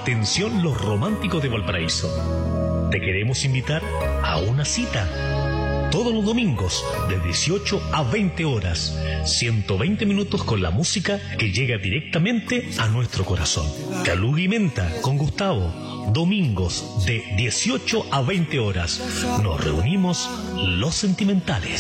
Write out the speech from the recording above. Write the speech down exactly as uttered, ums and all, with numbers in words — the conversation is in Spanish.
Atención los románticos de Valparaíso. Te queremos invitar a una cita. Todos los domingos, de dieciocho a veinte horas, ciento veinte minutos con la música que llega directamente a nuestro corazón. Calug y Menta con Gustavo. Domingos de dieciocho a veinte horas. Nos reunimos los sentimentales.